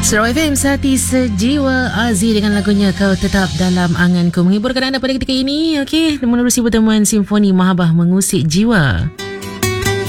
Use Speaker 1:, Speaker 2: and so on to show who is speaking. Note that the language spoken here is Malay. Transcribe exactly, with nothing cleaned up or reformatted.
Speaker 1: Sarawak F M Sati Sejiwa, Aziz dengan lagunya Kau Tetap Dalam Anganku, menghiburkan anda pada ketika ini. Okey, menerusi pertemuan Simfoni Mahabbah Mengusik Jiwa.